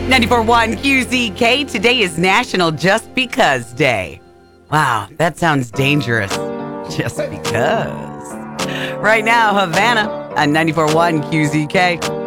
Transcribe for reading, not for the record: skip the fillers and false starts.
94.1 QZK. Today is National Just Because Day. Wow, that sounds dangerous. Just because. Right now, Havana on 94.1 QZK.